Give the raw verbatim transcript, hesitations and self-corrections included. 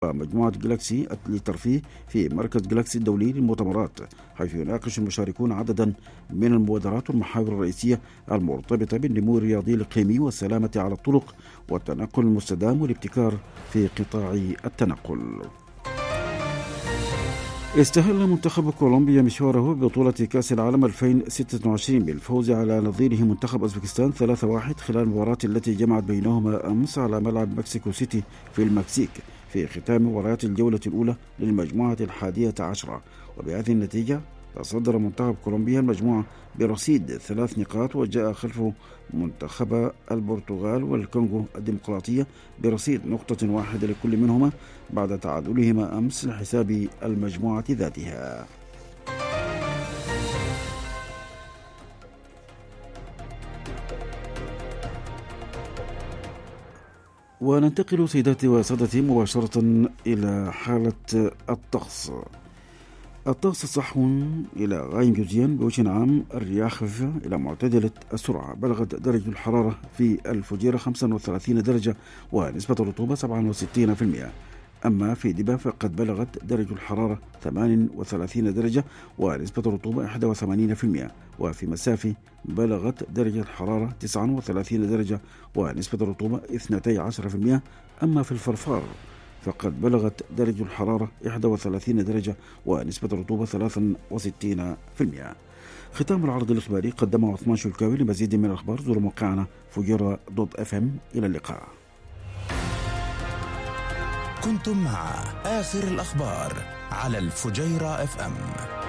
ومجموعة جلاكسي للترفيه في مركز جلاكسي الدولي للمؤتمرات، حيث يناقش المشاركون عددا من المبادرات والمحاور الرئيسية المرتبطة بالنمو الرياضي الإقليمي والسلامة على الطرق والتنقل المستدام والابتكار في قطاع التنقل. استهل منتخب كولومبيا مشواره ببطولة كأس العالم ألفين وستة وعشرين بالفوز على نظيره منتخب أوزبكستان ثلاثة واحد خلال المباراة التي جمعت بينهما أمس على ملعب مكسيكو سيتي في المكسيك في ختام مباريات الجولة الأولى للمجموعة الحادية عشرة. وبهذه النتيجة تصدر منتخب كولومبيا المجموعة برصيد ثلاث نقاط، وجاء خلفه منتخب البرتغال والكونغو الديمقراطية برصيد نقطة واحدة لكل منهما بعد تعادلهما أمس لحساب المجموعة ذاتها. وننتقل سيداتي وسادتي مباشرة إلى حالة الطقس. الطقس صحو إلى غاية جزئيا بوجه عام، الرياح خفيفة إلى معتدلة السرعة، بلغت درجة الحرارة في الفجيرة خمسة وثلاثين درجة ونسبة الرطوبة سبعة وستين بالمئة. أما في دبا فقد بلغت درجة الحرارة ثمانية وثلاثين درجة ونسبة الرطوبة واحد وثمانين بالمئة. وفي مسافي بلغت درجة الحرارة تسعة وثلاثين درجة ونسبة الرطوبة اثنتي عشرة بالمئة. أما في الفرفار فقد بلغت درجة الحرارة واحد وثلاثين درجة ونسبة الرطوبة ثلاثة وستين بالمئة. ختام العرض الإخباري قدمه عثمان شلكاوي. لمزيد من الأخبار زوروا موقعنا فجيرة دوت اف ام. إلى اللقاء. كنتم مع آخر الأخبار على الفجيرة اف ام.